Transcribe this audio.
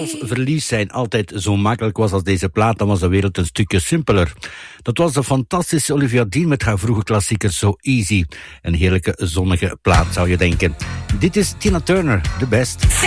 Als verliefd zijn altijd zo makkelijk was als deze plaat, dan was de wereld een stukje simpeler. Dat was de fantastische Olivia Dean met haar vroege klassieker So Easy. Een heerlijke zonnige plaat, zou je denken. Dit is Tina Turner, de best.